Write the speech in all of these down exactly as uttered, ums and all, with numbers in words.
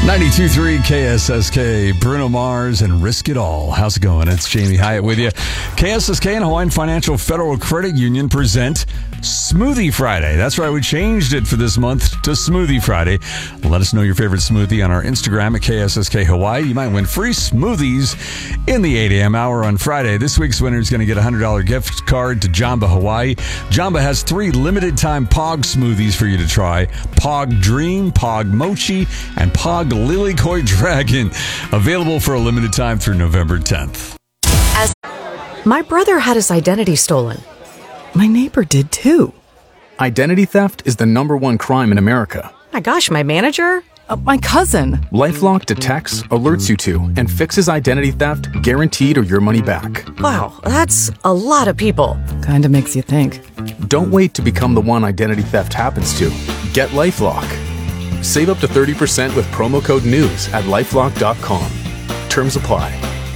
ninety-two point three K S S K, Bruno Mars and Risk It All. How's it going? It's Jamie Hyatt with you. K S S K and Hawaiian Financial Federal Credit Union present Smoothie Friday. That's right, we changed it for this month to Smoothie Friday. Let us know your favorite smoothie on our Instagram at K S S K Hawaii. You might win free smoothies in the eight a.m. hour on Friday. This week's winner is going to get a one hundred dollars gift card to Jamba Hawaii. Jamba has three limited time Pog smoothies for you to try. Pog Dream, Pog Mochi, and Pog Lilikoi Dragon. Available for a limited time through November tenth. As my brother had his identity stolen. My neighbor did too. Identity theft is the number one crime in America. My gosh, my manager? Uh, my cousin. LifeLock detects, alerts you to, and fixes identity theft guaranteed or your money back. Wow, that's a lot of people. Kinda makes you think. Don't wait to become the one identity theft happens to. Get LifeLock. Save up to thirty percent with promo code NEWS at lifelock dot com. Terms apply.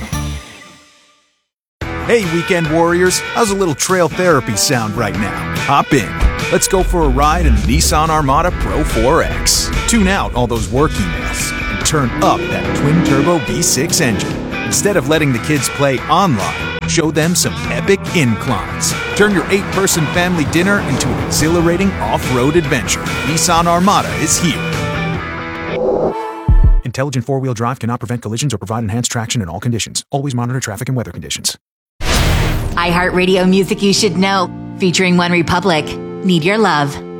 Hey, weekend warriors, how's a little trail therapy sound right now? Hop in. Let's go for a ride in the Nissan Armada Pro four X. Tune out all those work emails and turn up that twin-turbo V six engine. Instead of letting the kids play online, show them some epic inclines. Turn your eight-person family dinner into an exhilarating off-road adventure. Nissan Armada is here. Intelligent four-wheel drive cannot prevent collisions or provide enhanced traction in all conditions. Always monitor traffic and weather conditions. iHeartRadio music you should know, featuring One Republic. Need Your Love.